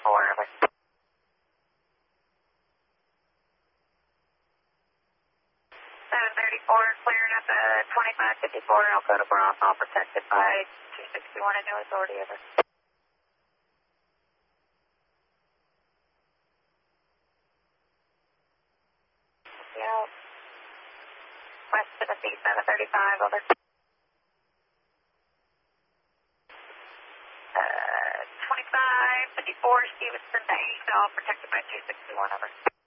over. 734, clearing at the 2554 Alcota Bronx, all protected by 261 and no authority, over. Yeah. West Tennessee 735, over. 2554 Stevenson to 8, all protected by 261, over.